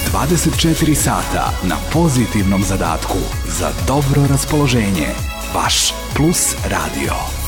24 sata na pozitivnom zadatku za dobro raspoloženje. Vaš Plus Radio.